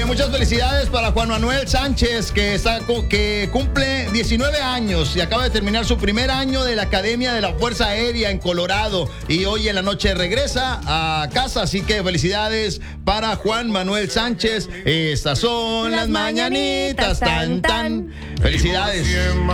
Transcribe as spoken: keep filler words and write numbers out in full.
muchas felicidades para Juan Manuel Sánchez, que, está, que cumple diecinueve años y acaba de terminar su primer año de la Academia de la Fuerza Aérea en Colorado. Y hoy en la noche regresa a casa, así que felicidades para Juan Manuel Sánchez. Estas son las, las mañanitas, tan, tan. Felicidades.